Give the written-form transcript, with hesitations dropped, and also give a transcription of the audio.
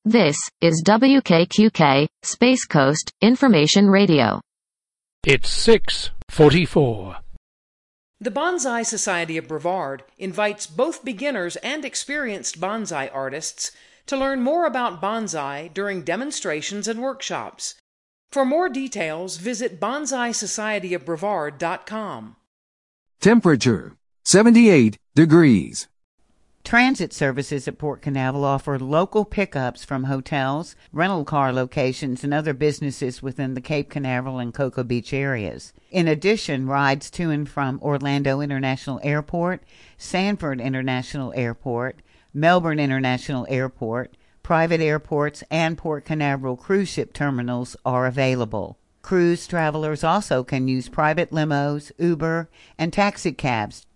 This is WKQK, Space Coast, Information Radio. It's 6:44. The Bonsai Society of Brevard invites both beginners and experienced bonsai artists to learn more about bonsai during demonstrations and workshops. For more details, visit bonsaisocietyofbrevard.com. Temperature, 78 degrees. Transit services at Port Canaveral offer local pickups from hotels, rental car locations, and other businesses within the Cape Canaveral and Cocoa Beach areas. In addition, rides to and from Orlando International Airport, Sanford International Airport, Melbourne International Airport, private airports, and Port Canaveral cruise ship terminals are available. Cruise travelers also can use private limos, Uber, and taxi cabs